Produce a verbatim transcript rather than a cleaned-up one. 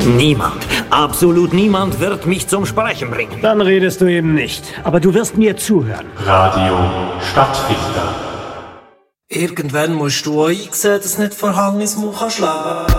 Niemand, absolut niemand wird mich zum Sprechen bringen. Dann redest du eben nicht. Aber du wirst mir zuhören. Radio Stadtfilter. Irgendwann musst du auch einsehen, dass nicht vor Hang ins Maul schlagen.